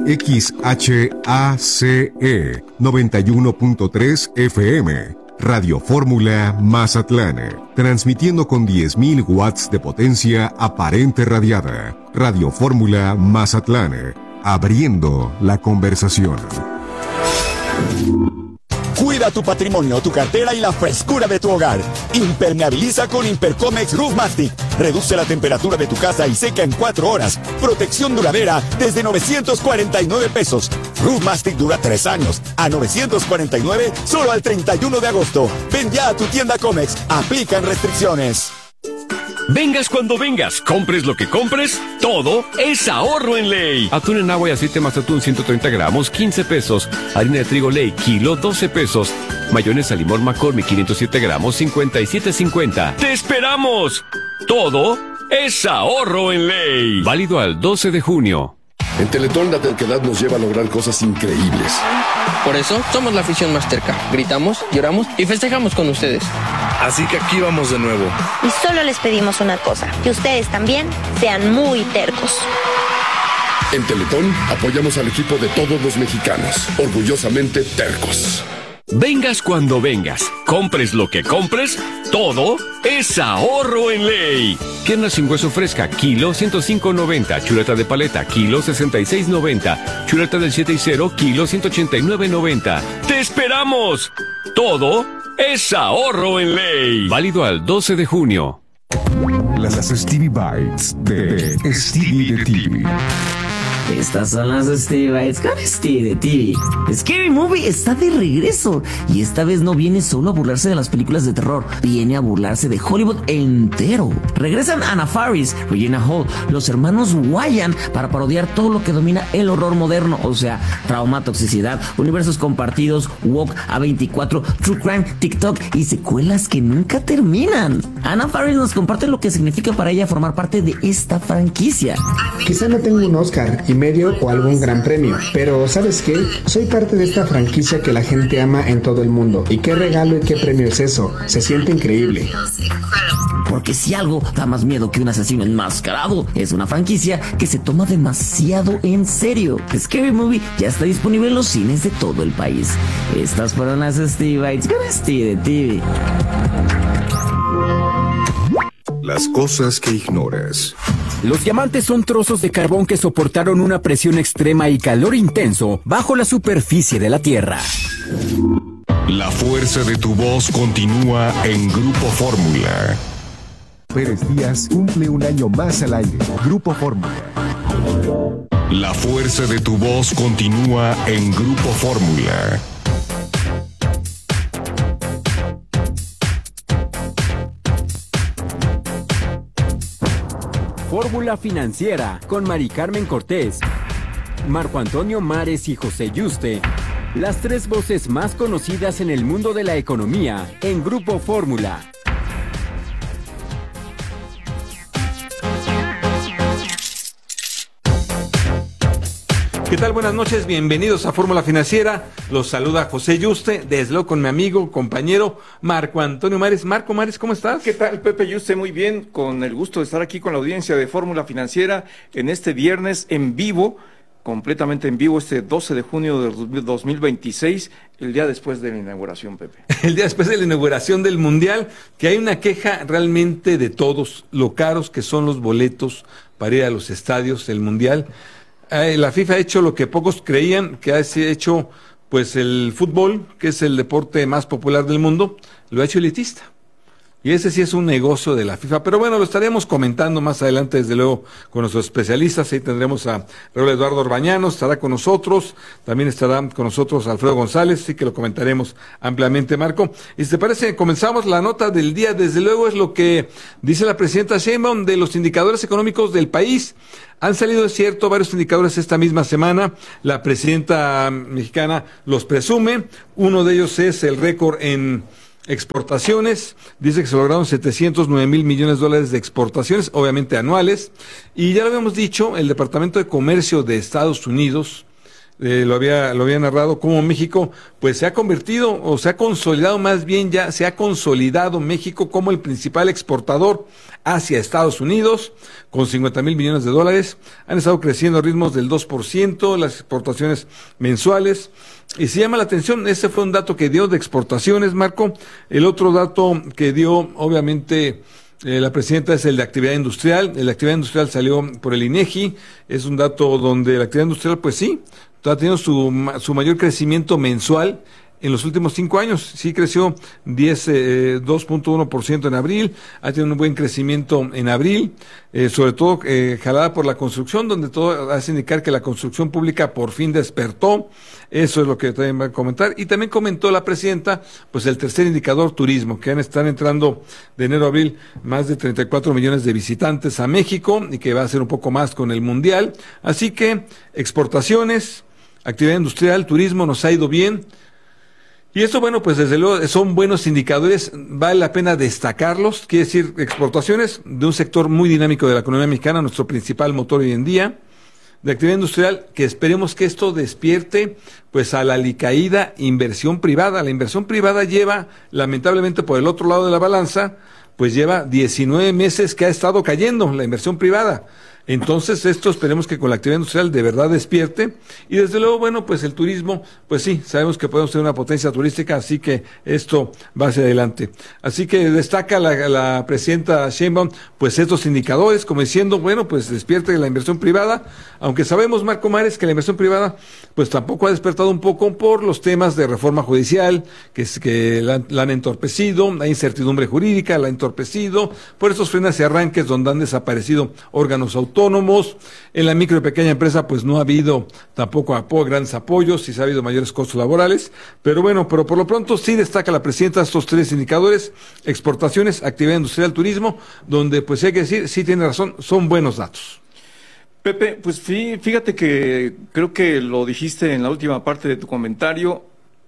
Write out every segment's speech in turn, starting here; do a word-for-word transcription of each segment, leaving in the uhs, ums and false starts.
X H A C E noventa y uno punto tres F M. Radio Fórmula Mazatlán, transmitiendo con diez mil watts de potencia aparente radiada. Radio Fórmula Mazatlán, abriendo la conversación. Cuida tu patrimonio, tu cartera y la frescura de tu hogar. Impermeabiliza con Impercomex Roof Mastic. Reduce la temperatura de tu casa y seca en cuatro horas. Protección duradera desde novecientos cuarenta y nueve pesos. Roof Mastic dura tres años. A novecientos cuarenta y nueve solo al treinta y uno de agosto. Ven ya a tu tienda Comex. Aplican restricciones. Vengas cuando vengas, compres lo que compres, todo es ahorro en Ley. Atún en agua y aceite Mazatlán ciento treinta gramos, quince pesos. Harina de trigo Ley, kilo, doce pesos. Mayonesa limón McCormick, quinientos siete gramos, cincuenta y siete cincuenta. ¡Te esperamos! Todo es ahorro en Ley. Válido al doce de junio. En Teletón la terquedad nos lleva a lograr cosas increíbles. Por eso somos la afición más terca. Gritamos, lloramos y festejamos con ustedes. Así que aquí vamos de nuevo. Y solo les pedimos una cosa, que ustedes también sean muy tercos. En Teletón apoyamos al equipo de todos los mexicanos, orgullosamente tercos. Vengas cuando vengas, compres lo que compres, todo es ahorro en Ley. Pierna sin hueso fresca, kilo, ciento cinco noventa. Chuleta de paleta, kilo, sesenta y seis noventa. Chuleta del siete y cero, kilo, ciento ochenta y nueve noventa. ¡Te esperamos! Todo es ahorro en Ley. Válido al doce de junio. Las Stevie Bites de Stevie de T V. Estas son las Stevie Bites con Stevie de T V. Scary Movie está de regreso y esta vez no viene solo a burlarse de las películas de terror, viene a burlarse de Hollywood entero. Regresan Anna Faris, Regina Hall, los hermanos Wyan para parodiar todo lo que domina el horror moderno, o sea, trauma, toxicidad, universos compartidos, woke, A veinticuatro, true crime, TikTok y secuelas que nunca terminan. Anna Faris nos comparte lo que significa para ella formar parte de esta franquicia. Quizá no tengo un Oscar y medio o algún gran premio, pero ¿sabes qué? Soy parte de esta franquicia que la gente ama en todo el mundo. ¿Y qué regalo y qué premio es eso? Se siente increíble. Porque si algo da más miedo que un asesino enmascarado, es una franquicia que se toma demasiado en serio. Scary Movie ya está disponible en los cines de todo el país. Estas fueron las Stevie Bites con Stevie de T V. Las cosas que ignoras. Los diamantes son trozos de carbón que soportaron una presión extrema y calor intenso bajo la superficie de la Tierra. La fuerza de tu voz continúa en Grupo Fórmula. Pérez Díaz cumple un año más al aire. Grupo Fórmula. La fuerza de tu voz continúa en Grupo Fórmula. Fórmula Financiera con Mari Carmen Cortés, Marco Antonio Mares y José Yuste, las tres voces más conocidas en el mundo de la economía en Grupo Fórmula. ¿Qué tal? Buenas noches, bienvenidos a Fórmula Financiera. Los saluda José Yuste, desde luego con mi amigo, compañero Marco Antonio Mares. Marco Mares, ¿cómo estás? ¿Qué tal, Pepe Yuste? Muy bien, con el gusto de estar aquí con la audiencia de Fórmula Financiera en este viernes en vivo, completamente en vivo, este doce de junio de dos mil veintiséis, el día después de la inauguración, Pepe. El día después de la inauguración del Mundial, que hay una queja realmente de todos, lo caros que son los boletos para ir a los estadios del Mundial. Eh, la FIFA ha hecho lo que pocos creían, que ha hecho pues el fútbol, que es el deporte más popular del mundo, lo ha hecho elitista. Y ese sí es un negocio de la FIFA. Pero bueno, lo estaremos comentando más adelante, desde luego, con nuestros especialistas. Ahí tendremos a Raúl Eduardo Orbañano, estará con nosotros. También estará con nosotros Alfredo González, así que lo comentaremos ampliamente, Marco. Y si te parece, comenzamos la nota del día. Desde luego es lo que dice la presidenta Sheinbaum de los indicadores económicos del país. Han salido, es cierto, varios indicadores esta misma semana. La presidenta mexicana los presume. Uno de ellos es el récord en exportaciones. Dice que se lograron setecientos nueve mil millones de dólares de exportaciones, obviamente anuales. Y ya lo habíamos dicho, el Departamento de Comercio de Estados Unidos eh, lo había lo había narrado, cómo México pues se ha convertido o se ha consolidado, más bien ya se ha consolidado México como el principal exportador hacia Estados Unidos, con cincuenta mil millones de dólares. Han estado creciendo a ritmos del dos por ciento las exportaciones mensuales. Y se llama la atención, ese fue un dato que dio de exportaciones, Marco. El otro dato que dio, obviamente, eh, la presidenta es el de actividad industrial. El de actividad industrial salió por el INEGI. Es un dato donde la actividad industrial, pues sí, ha tenido su, su mayor crecimiento mensual en los últimos cinco años. Sí creció diez, eh, dos punto uno por ciento en abril, ha tenido un buen crecimiento en abril, eh, sobre todo eh, jalada por la construcción, donde todo hace indicar que la construcción pública por fin despertó. Eso es lo que también va a comentar. Y también comentó la presidenta, pues el tercer indicador, turismo, que están entrando de enero a abril más de treinta y cuatro millones de visitantes a México y que va a ser un poco más con el Mundial. Así que exportaciones, actividad industrial, turismo nos ha ido bien. Y esto, bueno, pues desde luego son buenos indicadores, vale la pena destacarlos, quiere decir exportaciones de un sector muy dinámico de la economía mexicana, nuestro principal motor hoy en día, de actividad industrial, que esperemos que esto despierte pues a la alicaída inversión privada. La inversión privada lleva, lamentablemente por el otro lado de la balanza, pues lleva diecinueve meses que ha estado cayendo la inversión privada. Entonces esto esperemos que con la actividad industrial de verdad despierte, y desde luego, bueno, pues el turismo, pues sí, sabemos que podemos ser una potencia turística, así que esto va hacia adelante. Así que destaca la, la presidenta Sheinbaum, pues estos indicadores, como diciendo, bueno, pues despierte la inversión privada, aunque sabemos, Marco Mares, que la inversión privada, pues tampoco ha despertado un poco por los temas de reforma judicial, que, es, que la, la han entorpecido, la incertidumbre jurídica la ha entorpecido, por esos frenos y arranques donde han desaparecido órganos autónomos, autónomos. En la micro y pequeña empresa pues no ha habido tampoco apoyo, grandes apoyos, sí se ha habido mayores costos laborales, pero bueno, pero por lo pronto sí destaca la presidenta estos tres indicadores: exportaciones, actividad industrial, turismo, donde pues hay que decir, sí tiene razón, son buenos datos. Pepe, pues fíjate que creo que lo dijiste en la última parte de tu comentario.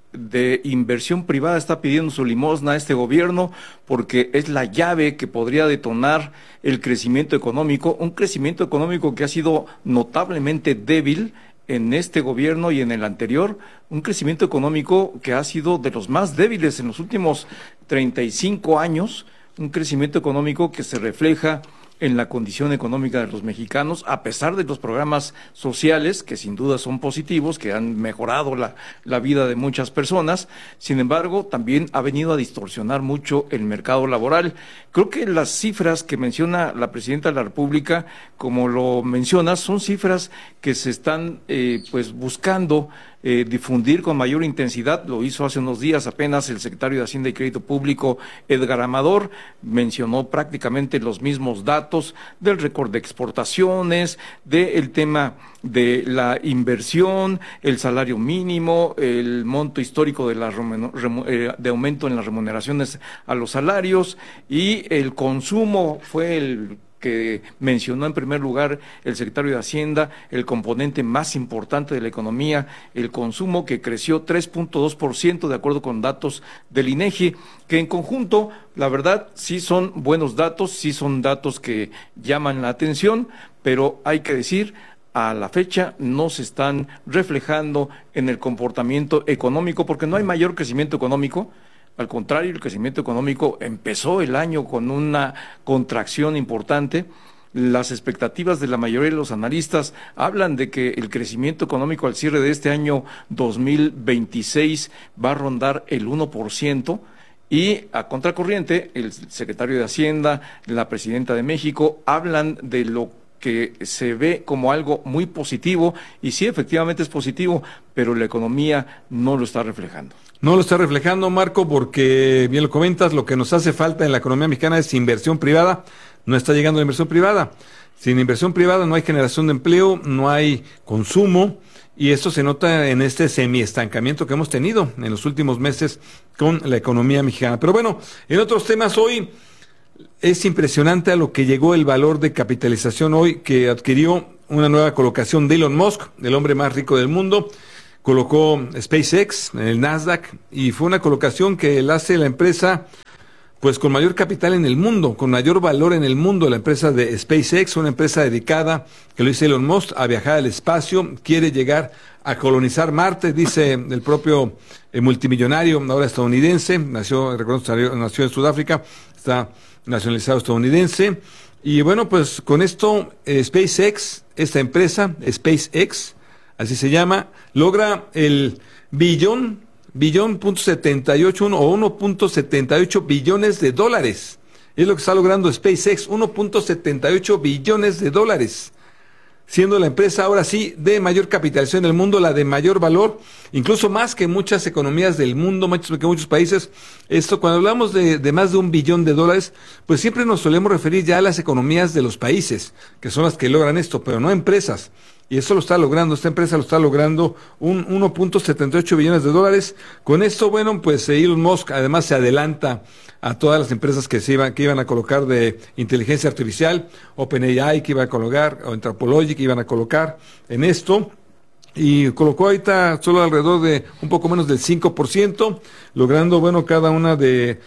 De inversión privada está pidiendo su limosna a este gobierno, porque es la llave que podría detonar el crecimiento económico, un crecimiento económico que ha sido notablemente débil en este gobierno y en el anterior, un crecimiento económico que ha sido de los más débiles en los últimos treinta y cinco años, un crecimiento económico que se refleja en la condición económica de los mexicanos, a pesar de los programas sociales, que sin duda son positivos, que han mejorado la, la vida de muchas personas. Sin embargo, también ha venido a distorsionar mucho el mercado laboral. Creo que las cifras que menciona la Presidenta de la República, como lo mencionas, son cifras que se están eh, pues buscando Eh, difundir con mayor intensidad. Lo hizo hace unos días apenas el secretario de Hacienda y Crédito Público, Edgar Amador, mencionó prácticamente los mismos datos del récord de exportaciones, del tema de la inversión, el salario mínimo, el monto histórico de, la, de aumento en las remuneraciones a los salarios, y el consumo fue el que mencionó en primer lugar el secretario de Hacienda, el componente más importante de la economía, el consumo, que creció tres punto dos por ciento de acuerdo con datos del INEGI, que en conjunto, la verdad, sí son buenos datos, sí son datos que llaman la atención, pero hay que decir, a la fecha no se están reflejando en el comportamiento económico, porque no hay mayor crecimiento económico. Al contrario, el crecimiento económico empezó el año con una contracción importante. Las expectativas de la mayoría de los analistas hablan de que el crecimiento económico al cierre de este año dos mil veintiséis va a rondar el uno por ciento. Y a contracorriente, el secretario de Hacienda, la presidenta de México, hablan de lo que se ve como algo muy positivo, y sí, efectivamente es positivo, pero la economía no lo está reflejando. No lo está reflejando, Marco, porque bien lo comentas, lo que nos hace falta en la economía mexicana es inversión privada. No está llegando la inversión privada. Sin inversión privada no hay generación de empleo, no hay consumo, y esto se nota en este semiestancamiento que hemos tenido en los últimos meses con la economía mexicana. Pero bueno, en otros temas hoy es impresionante a lo que llegó el valor de capitalización hoy, que adquirió una nueva colocación de Elon Musk, el hombre más rico del mundo. Colocó SpaceX en el Nasdaq, y fue una colocación que la hace la empresa pues con mayor capital en el mundo, con mayor valor en el mundo, la empresa de SpaceX, una empresa dedicada, que lo dice Elon Musk, a viajar al espacio, quiere llegar a colonizar Marte, dice el propio eh, multimillonario, ahora estadounidense, nació, recuerdo, nació en Sudáfrica, está nacionalizado estadounidense, y bueno, pues con esto eh, SpaceX, esta empresa, SpaceX, así se llama, logra el billón, billón punto setenta y ocho o uno punto setenta y ocho billones de dólares. Es lo que está logrando SpaceX, uno punto setenta y ocho billones de dólares. Siendo la empresa ahora sí de mayor capitalización del mundo, la de mayor valor, incluso más que muchas economías del mundo, más que muchos países. Esto, cuando hablamos de, de más de un billón de dólares, pues siempre nos solemos referir ya a las economías de los países, que son las que logran esto, pero no empresas. Y eso lo está logrando, esta empresa lo está logrando, un uno punto setenta y ocho billones de dólares. Con esto, bueno, pues Elon Musk además se adelanta a todas las empresas que se iban, que iban a colocar de inteligencia artificial, OpenAI que iba a colocar, o Anthropology que iban a colocar en esto. Y colocó ahorita solo alrededor de un poco menos del cinco por ciento, logrando, bueno, cada una de,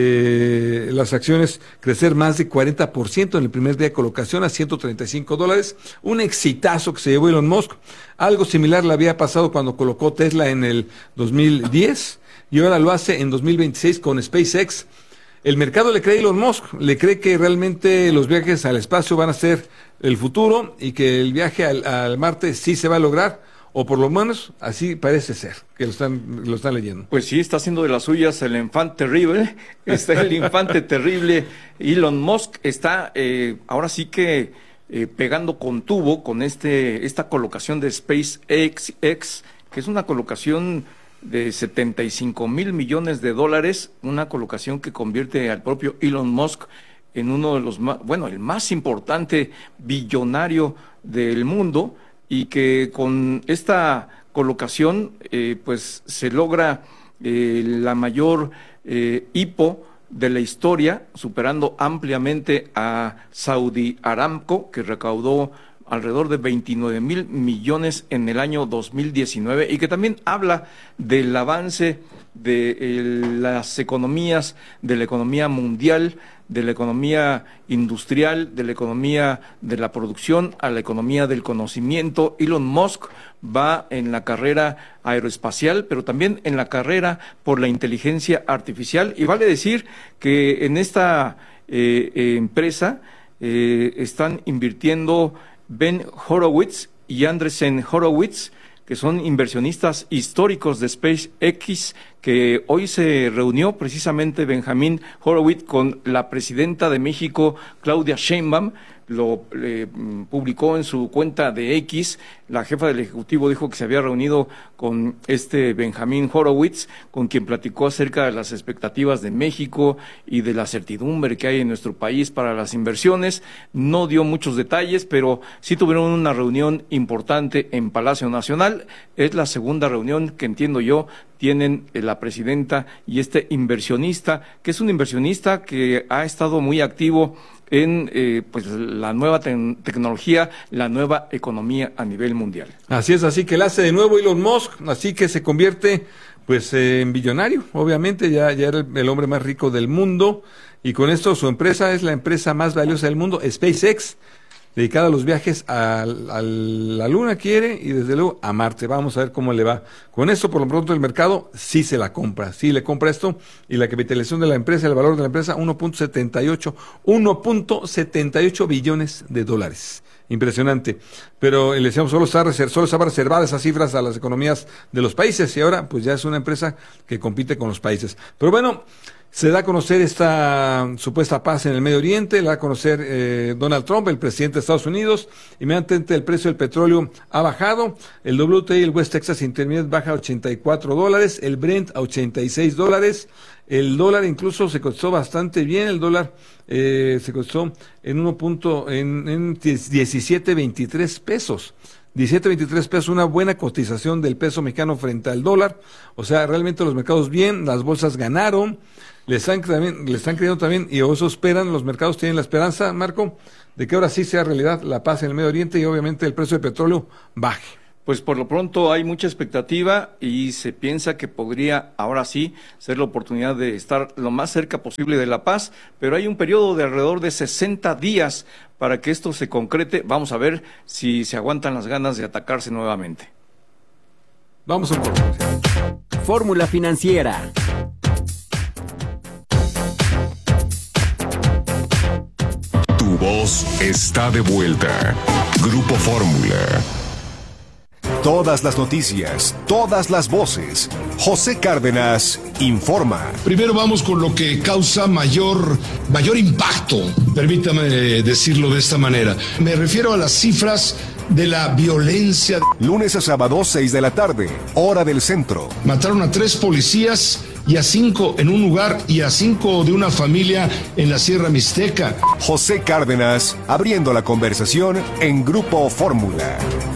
de las acciones crecer más de cuarenta por ciento en el primer día de colocación a ciento treinta y cinco dólares. Un exitazo que se llevó Elon Musk. Algo similar le había pasado cuando colocó Tesla en el dos mil diez y ahora lo hace en dos mil veintiséis con SpaceX. El mercado le cree a Elon Musk, le cree que realmente los viajes al espacio van a ser el futuro y que el viaje al, al Marte sí se va a lograr. O por lo menos así parece ser, que lo están, lo están leyendo. Pues sí, está haciendo de las suyas el infante terrible, está el infante terrible. Elon Musk está eh, ahora sí que eh, pegando con tubo con este esta colocación de SpaceX, que es una colocación de setenta y cinco mil millones de dólares, una colocación que convierte al propio Elon Musk en uno de los más, bueno, el más importante billonario del mundo, y que con esta colocación eh, pues se logra eh, la mayor eh, hipo de la historia, superando ampliamente a Saudi Aramco, que recaudó alrededor de veintinueve mil millones en el año dos mil diecinueve, y que también habla del avance de eh, las economías, de la economía mundial, de la economía industrial, de la economía de la producción a la economía del conocimiento. Elon Musk va en la carrera aeroespacial, pero también en la carrera por la inteligencia artificial. Y vale decir que en esta eh, eh, empresa eh, están invirtiendo Ben Horowitz y Andreessen Horowitz, que son inversionistas históricos de SpaceX, que hoy se reunió precisamente Benjamín Horowitz con la presidenta de México, Claudia Sheinbaum. Lo eh, publicó en su cuenta de X. La jefa del Ejecutivo dijo que se había reunido con este Benjamín Horowitz, con quien platicó acerca de las expectativas de México y de la certidumbre que hay en nuestro país para las inversiones. No dio muchos detalles, pero sí tuvieron una reunión importante en Palacio Nacional. Es la segunda reunión que entiendo yo tienen la presidenta y este inversionista, que es un inversionista que ha estado muy activo en eh, pues la nueva te tecnología, la nueva economía a nivel mundial. Así es, así que él hace de nuevo Elon Musk, así que se convierte pues eh, en billonario, obviamente ya, ya era el, el hombre más rico del mundo, y con esto su empresa es la empresa más valiosa del mundo, SpaceX, dedicada a los viajes a, a la Luna quiere, y desde luego a Marte. Vamos a ver cómo le va. Con esto, por lo pronto, el mercado sí se la compra, sí le compra esto, y la capitalización de la empresa, el valor de la empresa, uno punto setenta y ocho billones de dólares. Impresionante. Pero le decíamos, solo, está reserv, solo estaba reservada esas cifras a las economías de los países, y ahora pues ya es una empresa que compite con los países. Pero bueno, se da a conocer esta supuesta paz en el Medio Oriente, la da a conocer eh, Donald Trump, el presidente de Estados Unidos. Inmediatamente el precio del petróleo ha bajado, el W T I, el West Texas Intermediate, baja a ochenta y cuatro dólares, el Brent a ochenta y seis dólares, el dólar incluso se costó bastante bien, el dólar eh, se costó en uno punto, en, en diecisiete veintitrés pesos. diecisiete veintitrés pesos, una buena cotización del peso mexicano frente al dólar. O sea, realmente los mercados bien, las bolsas ganaron, le están, también, le están creyendo también, y eso esperan, los mercados tienen la esperanza, Marco, de que ahora sí sea realidad la paz en el Medio Oriente y obviamente el precio del petróleo baje. pues por lo pronto hay mucha expectativa y se piensa que podría ahora sí ser la oportunidad de estar lo más cerca posible de la paz, pero hay un periodo de alrededor de sesenta días para que esto se concrete. Vamos a ver si se aguantan las ganas de atacarse nuevamente. Vamos a un corte. Fórmula Financiera. Tu voz está de vuelta. Grupo Fórmula. Todas las noticias, todas las voces. José Cárdenas informa. Primero vamos con lo que causa mayor, mayor impacto, permítame decirlo de esta manera. Me refiero a las cifras de la violencia. Lunes a sábado, seis de la tarde, hora del centro. Mataron a tres policías y a cinco en un lugar y a cinco de una familia en la Sierra Mixteca. José Cárdenas, abriendo la conversación en Grupo Fórmula.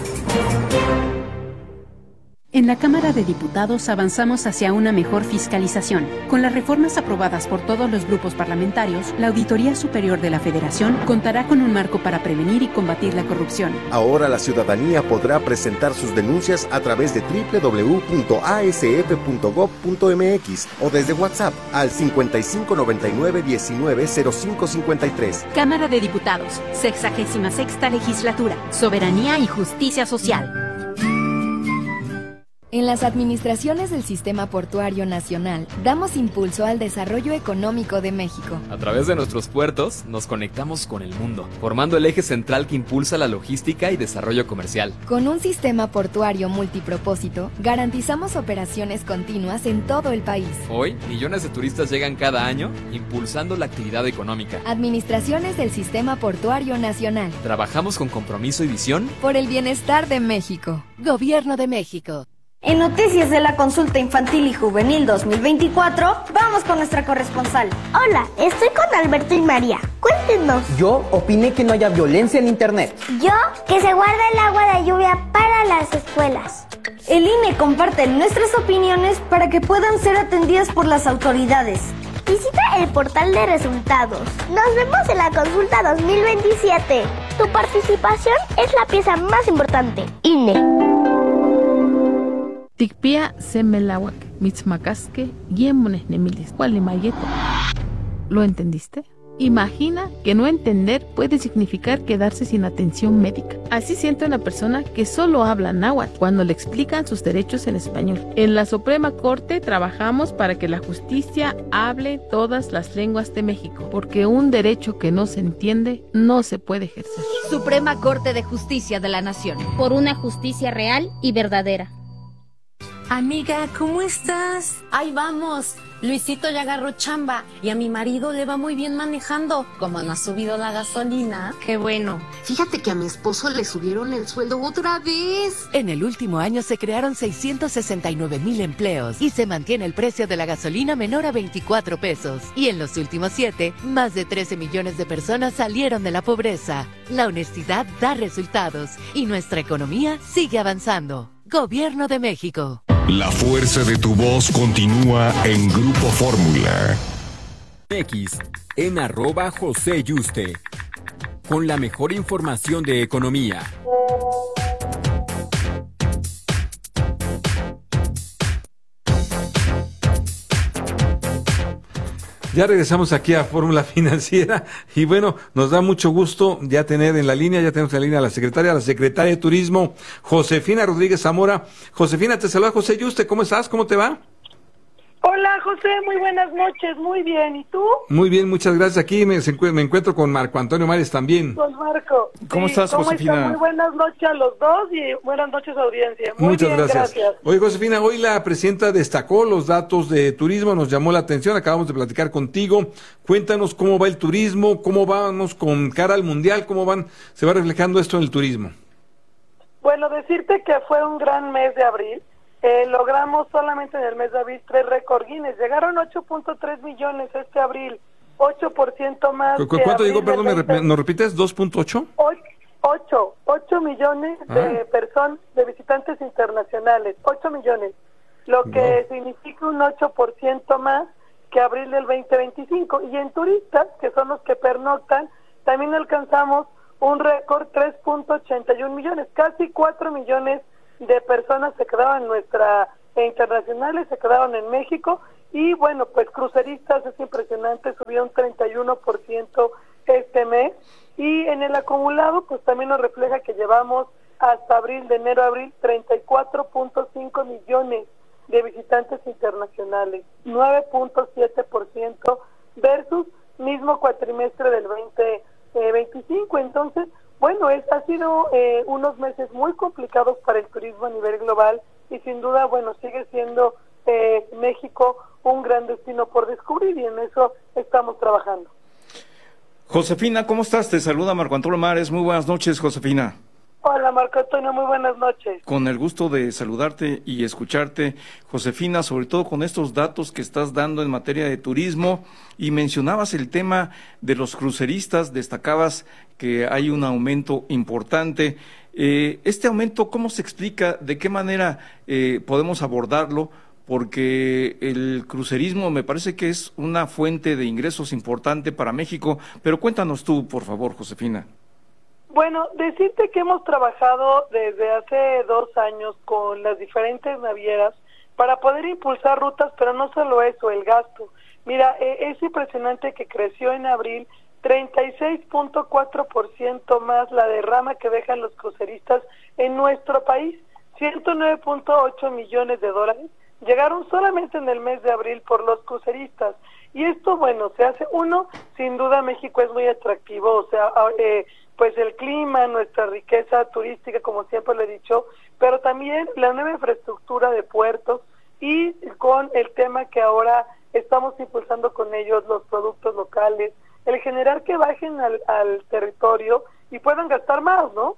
En la Cámara de Diputados avanzamos hacia una mejor fiscalización. Con las reformas aprobadas por todos los grupos parlamentarios, la Auditoría Superior de la Federación contará con un marco para prevenir y combatir la corrupción. Ahora la ciudadanía podrá presentar sus denuncias a través de doble u doble u doble u punto a s f punto gob punto m x o desde WhatsApp al cincuenta y cinco noventa y nueve diecinueve cero cinco cincuenta y tres. Cámara de Diputados, sexagésima sexta Legislatura, Soberanía y Justicia Social. En las administraciones del Sistema Portuario Nacional, damos impulso al desarrollo económico de México. A través de nuestros puertos, nos conectamos con el mundo, formando el eje central que impulsa la logística y desarrollo comercial. Con un sistema portuario multipropósito, garantizamos operaciones continuas en todo el país. Hoy, millones de turistas llegan cada año, impulsando la actividad económica. Administraciones del Sistema Portuario Nacional. Trabajamos con compromiso y visión por el bienestar de México. Gobierno de México. En noticias de la Consulta Infantil y Juvenil dos mil veinticuatro, vamos con nuestra corresponsal. Hola, estoy con Alberto y María. Cuéntenos. Yo opiné que no haya violencia en internet. Yo, que se guarda el agua de lluvia para las escuelas. El I N E comparte nuestras opiniones para que puedan ser atendidas por las autoridades. Visita el portal de resultados. Nos vemos en la Consulta dos mil veintisiete. Tu participación es la pieza más importante. I N E. Tikpia semelawak, mitzmacasque, yemones nemilis, mayeto. ¿Lo entendiste? Imagina que no entender puede significar quedarse sin atención médica. Así siente una persona que solo habla náhuatl cuando le explican sus derechos en español. En la Suprema Corte trabajamos para que la justicia hable todas las lenguas de México, porque un derecho que no se entiende no se puede ejercer. Suprema Corte de Justicia de la Nación. Por una justicia real y verdadera. Amiga, ¿cómo estás? Ahí vamos. Luisito ya agarró chamba y a mi marido le va muy bien manejando. Como no ha subido la gasolina. Qué bueno. Fíjate que a mi esposo le subieron el sueldo otra vez. En el último año se crearon seiscientos sesenta y nueve mil empleos y se mantiene el precio de la gasolina menor a veinticuatro pesos. Y en los últimos siete, más de trece millones de personas salieron de la pobreza. La honestidad da resultados y nuestra economía sigue avanzando. Gobierno de México. La fuerza de tu voz continúa en Grupo Fórmula. X en arroba José Yuste. Con la mejor información de economía. Ya regresamos aquí a Fórmula Financiera y bueno, nos da mucho gusto ya tener en la línea, ya tenemos en la línea a la secretaria, la secretaria de Turismo, Josefina Rodríguez Zamora. Josefina, te saluda José Yuste, ¿cómo estás? ¿Cómo te va? Hola José, muy buenas noches, muy bien, ¿y tú? Muy bien, muchas gracias. Aquí me, me encuentro con Marco Antonio Mares también. Con Marco. ¿Cómo sí, estás, ¿cómo Josefina? Está? Muy buenas noches a los dos y buenas noches audiencia. Muy muchas bien, gracias. gracias. Oye, Josefina, hoy la presidenta destacó los datos de turismo, nos llamó la atención, acabamos de platicar contigo. Cuéntanos cómo va el turismo, cómo vamos con cara al mundial, cómo van, se va reflejando esto en el turismo. Bueno, decirte que fue un gran mes de abril. Eh, logramos solamente en el mes de abril tres récord Guinness. Llegaron ocho punto tres millones este abril, ocho por ciento más. ¿Cu ¿Cuánto llegó, perdón, me rep nos repites? ¿dos punto ocho? ocho, ocho millones ah. de personas, de visitantes internacionales, ocho millones, lo que no. significa un ocho por ciento más que abril del veinte veinticinco. Y en turistas, que son los que pernoctan, también alcanzamos un récord tres punto ochenta y uno millones, casi cuatro millones de personas se quedaron en nuestra, e internacionales se quedaron en México, y bueno, pues cruceristas es impresionante, subieron treinta y uno por ciento este mes, y en el acumulado pues también nos refleja que llevamos hasta abril, de enero a abril, treinta y cuatro punto cinco millones de visitantes internacionales, nueve punto siete por ciento versus mismo cuatrimestre del veinte veinticinco. Entonces, bueno, es, ha sido eh, unos meses muy complicados para el turismo a nivel global, y sin duda, bueno, sigue siendo eh, México un gran destino por descubrir, y en eso estamos trabajando. Josefina, ¿cómo estás? Te saluda Marco Antonio Mares. Muy buenas noches, Josefina. Hola, Marco Antonio, muy buenas noches. Con el gusto de saludarte y escucharte, Josefina, sobre todo con estos datos que estás dando en materia de turismo, y mencionabas el tema de los cruceristas, destacabas que hay un aumento importante. Eh, este aumento, ¿cómo se explica? ¿De qué manera eh, podemos abordarlo? Porque el crucerismo me parece que es una fuente de ingresos importante para México, pero cuéntanos tú, por favor, Josefina. Bueno, decirte que hemos trabajado desde hace dos años con las diferentes navieras para poder impulsar rutas, pero no solo eso, el gasto. Mira, eh, es impresionante que creció en abril treinta y seis punto cuatro por ciento más la derrama que dejan los cruceristas en nuestro país, ciento nueve punto ocho millones de dólares. Llegaron solamente en el mes de abril por los cruceristas. Y esto, bueno, se hace, uno, sin duda México es muy atractivo, o sea, eh, pues el clima, nuestra riqueza turística, como siempre le he dicho, pero también la nueva infraestructura de puertos, y con el tema que ahora estamos impulsando con ellos, los productos locales, el generar que bajen al, al territorio y puedan gastar más, ¿no?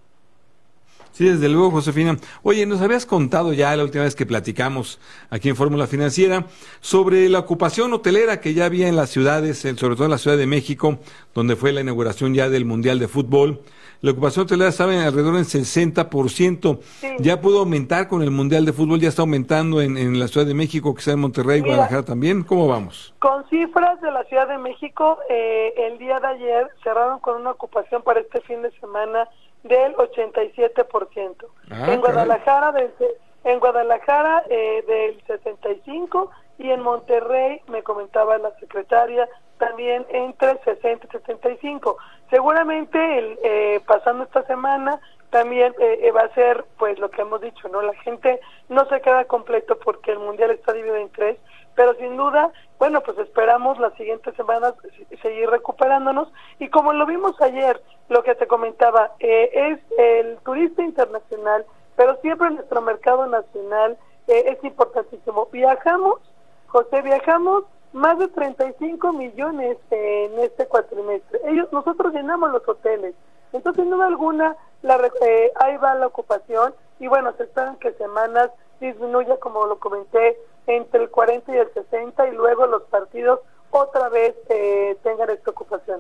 Sí, desde luego, Josefina. Oye, nos habías contado ya la última vez que platicamos aquí en Fórmula Financiera sobre la ocupación hotelera que ya había en las ciudades, sobre todo en la Ciudad de México, donde fue la inauguración ya del Mundial de Fútbol. La ocupación hotelera estaba en alrededor del sesenta por ciento. Sí. Ya pudo aumentar con el Mundial de Fútbol, ya está aumentando en, en la Ciudad de México, quizá en Monterrey, Mira, Guadalajara también. ¿Cómo vamos? Con cifras de la Ciudad de México, eh, el día de ayer cerraron con una ocupación para este fin de semana del ochenta y siete por ciento. Ah, en Guadalajara del, en Guadalajara eh, del sesenta y cinco por ciento, y en Monterrey, me comentaba la secretaria, también entre sesenta y setenta y cinco. Seguramente el, eh, pasando esta semana también eh, va a ser pues lo que hemos dicho, ¿no? La gente no se queda completo porque el mundial está dividido en tres, pero sin duda, bueno, pues esperamos las siguientes semanas seguir recuperándonos, y como lo vimos ayer, lo que te comentaba, eh, es el turista internacional, pero siempre nuestro mercado nacional eh, es importantísimo. Viajamos, José, viajamos más de treinta y cinco millones eh, en este cuatrimestre. Ellos, nosotros llenamos los hoteles, entonces sin duda alguna la, eh, ahí va la ocupación, y bueno, se esperan que semanas disminuya, como lo comenté, entre el cuarenta y el sesenta, y luego los partidos otra vez eh, tengan esta ocupación.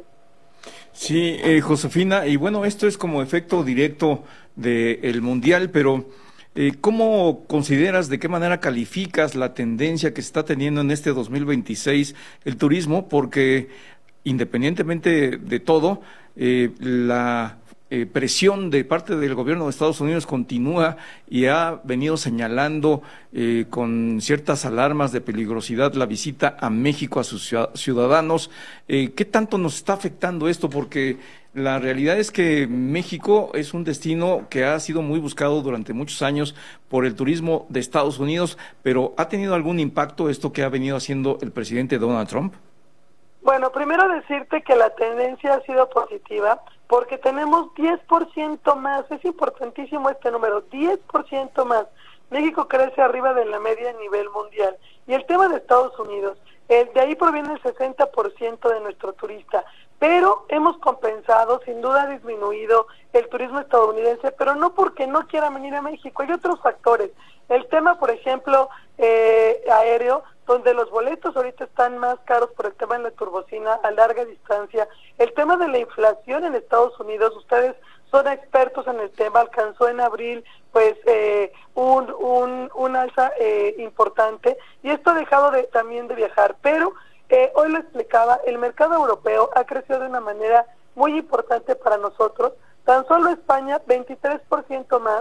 Sí, eh, Josefina, y bueno, esto es como efecto directo del Mundial, pero eh, ¿cómo consideras, de qué manera calificas la tendencia que se está teniendo en este dos mil veintiséis el turismo? Porque independientemente de todo, eh, la Eh, presión de parte del gobierno de Estados Unidos continúa y ha venido señalando eh, con ciertas alarmas de peligrosidad la visita a México a sus ciudadanos. Eh, ¿Qué tanto nos está afectando esto? Porque la realidad es que México es un destino que ha sido muy buscado durante muchos años por el turismo de Estados Unidos, pero ¿ha tenido algún impacto esto que ha venido haciendo el presidente Donald Trump? Bueno, primero decirte que la tendencia ha sido positiva, porque tenemos diez por ciento más, es importantísimo este número, diez por ciento más. México crece arriba de la media a nivel mundial. Y el tema de Estados Unidos, eh, de ahí proviene el sesenta por ciento de nuestro turista, pero hemos compensado, sin duda ha disminuido el turismo estadounidense, pero no porque no quieran venir a México, hay otros factores. El tema, por ejemplo, eh, aéreo, donde los boletos ahorita están más caros por el tema de la turbocina a larga distancia. El tema de la inflación en Estados Unidos, ustedes son expertos en el tema, alcanzó en abril pues eh, un, un, un alza eh, importante, y esto ha dejado de, también de viajar, pero eh, hoy lo explicaba, el mercado europeo ha crecido de una manera muy importante para nosotros, tan solo España veintitrés por ciento más,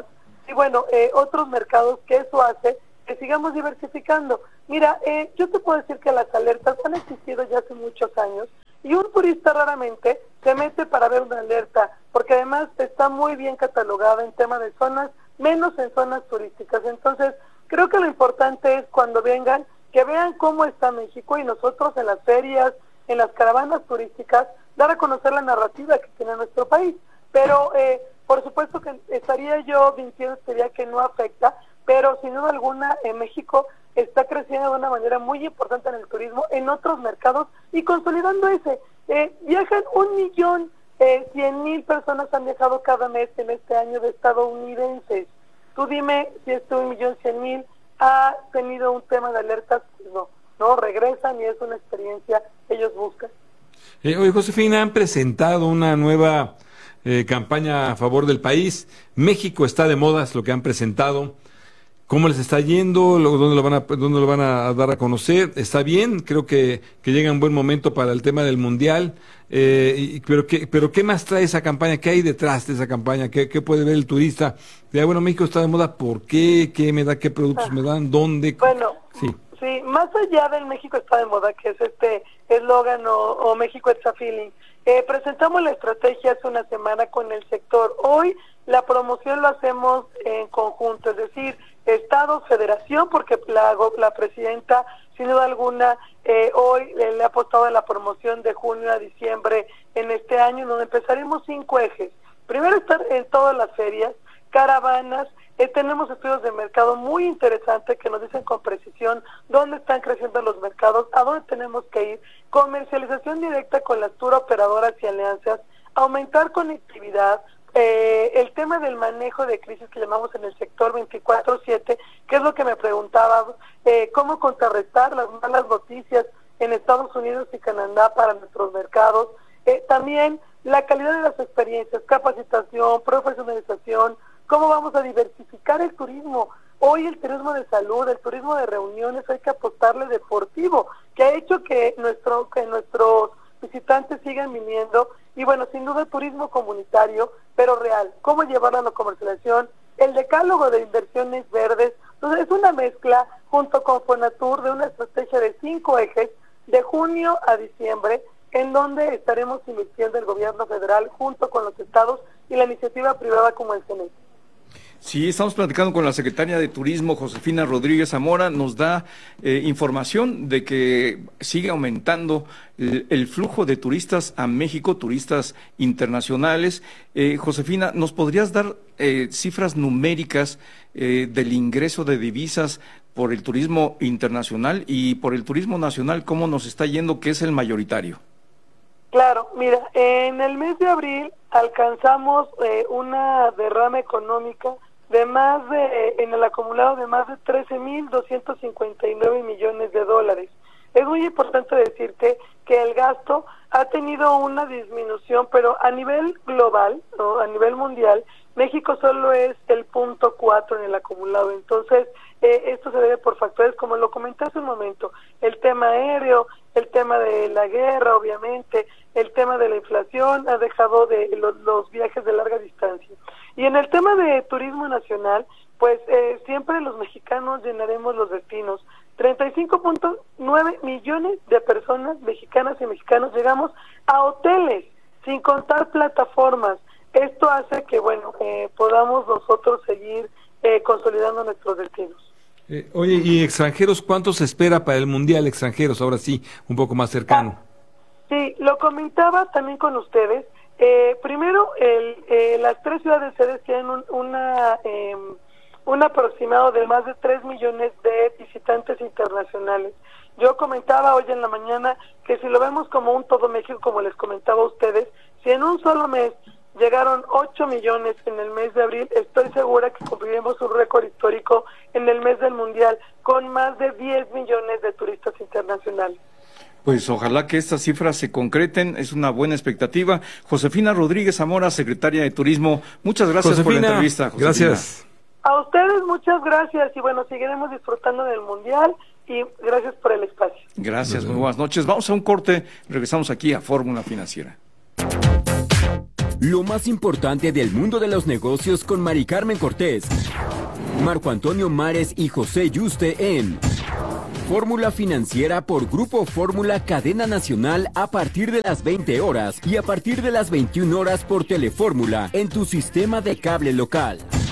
y bueno, eh, otros mercados que eso hace que sigamos diversificando. Mira, eh, yo te puedo decir que las alertas han existido ya hace muchos años y un turista raramente se mete para ver una alerta, porque además está muy bien catalogada en tema de zonas, menos en zonas turísticas. Entonces, creo que lo importante es cuando vengan, que vean cómo está México y nosotros en las ferias, en las caravanas turísticas, dar a conocer la narrativa que tiene nuestro país. Pero, eh, por supuesto que estaría yo mintiendo, sería que no afecta, pero sin duda alguna en México está creciendo de una manera muy importante en el turismo, en otros mercados y consolidando ese. Eh, viajan un millón, eh, cien mil personas han viajado cada mes en este año de estadounidenses. Tú dime si este un millón cien mil ha tenido un tema de alertas, pues no, no, regresan y es una experiencia que ellos buscan. Eh, oye, Josefina, han presentado una nueva eh, campaña a favor del país. México está de moda, es lo que han presentado. ¿Cómo les está yendo? ¿Dónde lo van a, dónde lo van a dar a conocer? ¿Está bien? Creo que, que llega un buen momento para el tema del Mundial. Eh, y, pero, ¿qué, pero ¿qué más trae esa campaña? ¿Qué hay detrás de esa campaña? ¿Qué, qué puede ver el turista? Ya, bueno, México está de moda. ¿Por qué? ¿Qué me da? ¿Qué productos me dan? ¿Dónde? Bueno, sí. sí, más allá del México está de moda, que es este eslogan o, o México it's a feeling. Eh, presentamos la estrategia hace una semana con el sector. Hoy la promoción lo hacemos en conjunto, es decir, Estado, Federación, porque la, la presidenta, sin duda alguna, eh, hoy le, le ha apostado a la promoción de junio a diciembre en este año, donde empezaremos cinco ejes. Primero, estar en todas las ferias, caravanas, eh, tenemos estudios de mercado muy interesantes que nos dicen con precisión dónde están creciendo los mercados, a dónde tenemos que ir, comercialización directa con las tour operadoras y alianzas, aumentar conectividad, Eh, el tema del manejo de crisis que llamamos en el sector veinticuatro siete, que es lo que me preguntaba, eh, cómo contrarrestar las malas noticias en Estados Unidos y Canadá para nuestros mercados, eh, también la calidad de las experiencias, capacitación, profesionalización, cómo vamos a diversificar el turismo. Hoy el turismo de salud, el turismo de reuniones, hay que apostarle deportivo, que ha hecho que nuestro que nuestros visitantes sigan viniendo. Y bueno, sin duda el turismo comunitario, pero real. ¿Cómo llevarlo a la comercialización? El decálogo de inversiones verdes. Entonces es una mezcla junto con Fonatur de una estrategia de cinco ejes de junio a diciembre, en donde estaremos invirtiendo el gobierno federal junto con los estados y la iniciativa privada como el C N E. Sí, estamos platicando con la secretaria de Turismo, Josefina Rodríguez Zamora, nos da eh, información de que sigue aumentando el, el flujo de turistas a México, turistas internacionales. Eh, Josefina, ¿nos podrías dar eh, cifras numéricas eh, del ingreso de divisas por el turismo internacional y por el turismo nacional? ¿Cómo nos está yendo, que es el mayoritario? Claro, mira, en el mes de abril alcanzamos eh, una derrama económica de más de, en el acumulado de más de trece mil doscientos cincuenta y nueve millones de dólares. Es muy importante decirte que el gasto ha tenido una disminución, pero a nivel global, ¿no? A nivel mundial, México solo es el punto cuatro en el acumulado. Entonces, eh, esto se debe por factores, como lo comenté hace un momento, el tema aéreo, el tema de la guerra, obviamente, el tema de la inflación ha dejado de los, los viajes de larga distancia. Y en el tema de turismo nacional, pues eh, siempre los mexicanos llenaremos los destinos. treinta y cinco punto nueve millones de personas mexicanas y mexicanos llegamos a hoteles, sin contar plataformas. Esto hace que, bueno, eh, podamos nosotros seguir eh, consolidando nuestros destinos. Eh, oye, ¿y extranjeros cuánto se espera para el Mundial? Extranjeros, ahora sí, un poco más cercano. Sí, lo comentaba también con ustedes. Eh, primero, el, eh, las tres ciudades sedes tienen un, una, eh, un aproximado de más de tres millones de visitantes internacionales. Yo comentaba hoy en la mañana que si lo vemos como un todo México, como les comentaba a ustedes, si en un solo mes llegaron ocho millones en el mes de abril, estoy segura que cumpliremos un récord histórico en el mes del Mundial, con más de diez millones de turistas internacionales. Pues ojalá que estas cifras se concreten, es una buena expectativa. Josefina Rodríguez Zamora, secretaria de Turismo, muchas gracias Josefina, por la entrevista. Josefina. Gracias. A ustedes muchas gracias y bueno, seguiremos disfrutando del Mundial y gracias por el espacio. Gracias, muy buenas noches. Vamos a un corte, regresamos aquí a Fórmula Financiera. Lo más importante del mundo de los negocios con Mari Carmen Cortés, Marco Antonio Mares y José Yuste en Fórmula Financiera por Grupo Fórmula Cadena Nacional a partir de las veinte horas y a partir de las veintiuna horas por Telefórmula en tu sistema de cable local.